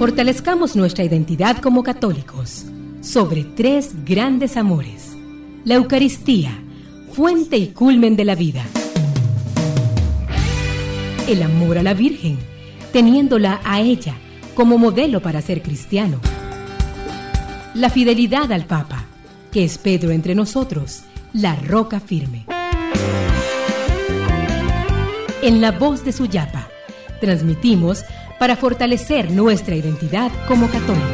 Fortalezcamos nuestra identidad como católicos sobre 3 grandes amores: la Eucaristía, fuente y culmen de la vida; el amor a la Virgen, teniéndola a ella como modelo para ser cristiano; la fidelidad al Papa, que es Pedro entre nosotros, la roca firme. En la voz de Suyapa, transmitimos para fortalecer nuestra identidad como católicos.